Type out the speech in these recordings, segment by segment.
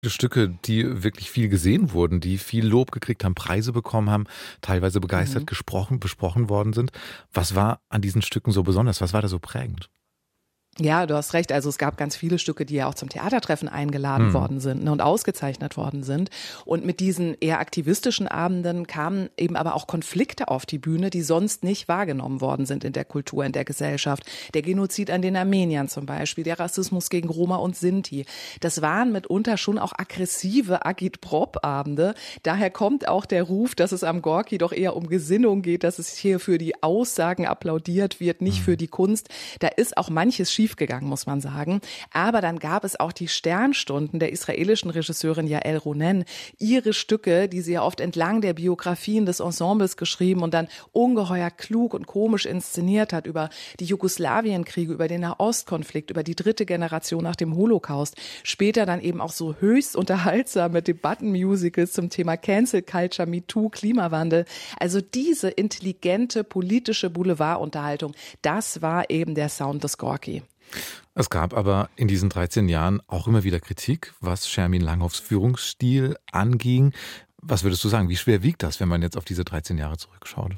Stücke, die wirklich viel gesehen wurden, die viel Lob gekriegt haben, Preise bekommen haben, teilweise begeistert besprochen worden sind. Was war an diesen Stücken so besonders? Was war da so prägend? Ja, du hast recht. Also es gab ganz viele Stücke, die ja auch zum Theatertreffen eingeladen worden sind, ne, und ausgezeichnet worden sind. Und mit diesen eher aktivistischen Abenden kamen eben aber auch Konflikte auf die Bühne, die sonst nicht wahrgenommen worden sind in der Kultur, in der Gesellschaft. Der Genozid an den Armeniern zum Beispiel, der Rassismus gegen Roma und Sinti. Das waren mitunter schon auch aggressive Agitprop-Abende. Daher kommt auch der Ruf, dass es am Gorki doch eher um Gesinnung geht, dass es hier für die Aussagen applaudiert wird, nicht für die Kunst. Da ist auch manches schiefgegangen, muss man sagen. Aber dann gab es auch die Sternstunden der israelischen Regisseurin Yael Ronen. Ihre Stücke, die sie ja oft entlang der Biografien des Ensembles geschrieben und dann ungeheuer klug und komisch inszeniert hat über die Jugoslawienkriege, über den Nahostkonflikt, über die dritte Generation nach dem Holocaust. Später dann eben auch so höchst unterhaltsame Debattenmusicals zum Thema Cancel Culture, MeToo, Klimawandel. Also diese intelligente politische Boulevardunterhaltung, das war eben der Sound des Gorki. Es gab aber in diesen 13 Jahren auch immer wieder Kritik, was Schermin Langhoffs Führungsstil anging. Was würdest du sagen, wie schwer wiegt das, wenn man jetzt auf diese 13 Jahre zurückschaut?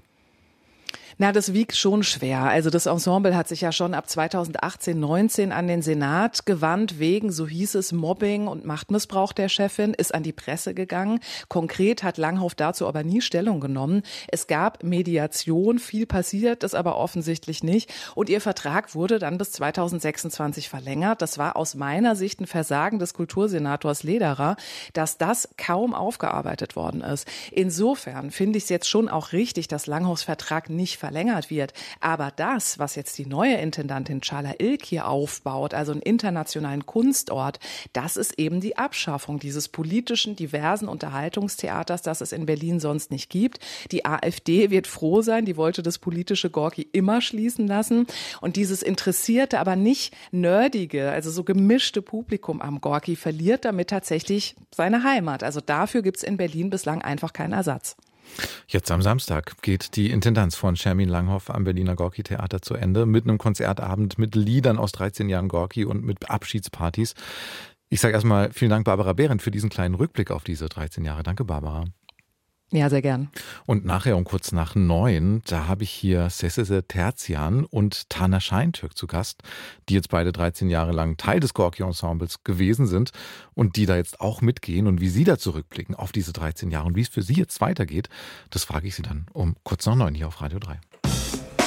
Na, das wiegt schon schwer. Also das Ensemble hat sich ja schon ab 2018, 19 an den Senat gewandt, wegen, so hieß es, Mobbing und Machtmissbrauch der Chefin, ist an die Presse gegangen. Konkret hat Langhoff dazu aber nie Stellung genommen. Es gab Mediation, viel passiert ist aber offensichtlich nicht. Und ihr Vertrag wurde dann bis 2026 verlängert. Das war aus meiner Sicht ein Versagen des Kultursenators Lederer, dass das kaum aufgearbeitet worden ist. Insofern finde ich es jetzt schon auch richtig, dass Langhoffs Vertrag nicht verlängert wird. Aber das, was jetzt die neue Intendantin Çağla İlk hier aufbaut, also einen internationalen Kunstort, das ist eben die Abschaffung dieses politischen, diversen Unterhaltungstheaters, das es in Berlin sonst nicht gibt. Die AfD wird froh sein, die wollte das politische Gorki immer schließen lassen. Und dieses interessierte, aber nicht nerdige, also so gemischte Publikum am Gorki verliert damit tatsächlich seine Heimat. Also dafür gibt es in Berlin bislang einfach keinen Ersatz. Jetzt am Samstag geht die Intendanz von Schermin Langhoff am Berliner Gorki-Theater zu Ende mit einem Konzertabend mit Liedern aus 13 Jahren Gorki und mit Abschiedspartys. Ich sage erstmal vielen Dank, Barbara Behrendt, für diesen kleinen Rückblick auf diese 13 Jahre. Danke, Barbara. Ja, sehr gern. Und nachher um kurz nach 9, da habe ich hier Sesese Terzian und Tana Scheintürk zu Gast, die jetzt beide 13 Jahre lang Teil des Gorki-Ensembles gewesen sind und die da jetzt auch mitgehen. Und wie sie da zurückblicken auf diese 13 Jahre und wie es für sie jetzt weitergeht, das frage ich sie dann um kurz nach 9 hier auf Radio 3.